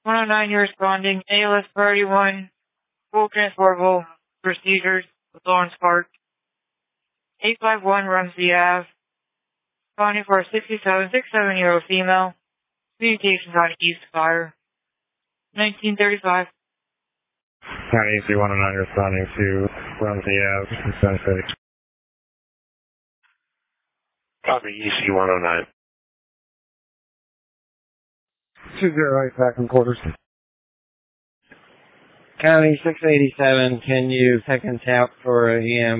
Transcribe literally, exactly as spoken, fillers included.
one oh nine, you're responding. A L S Priority one, full transportable procedures with Lawrence Park. eight five one Rumsey Ave. Responding for a sixty-seven, sixty-seven-year-old female. Communications on East Fire. nineteen thirty-five. County E C one oh nine responding to Rumsey Ave, Sun City. Copy E C one oh nine. two zero eight back in quarters. County six eighty-seven, can you second tap for E M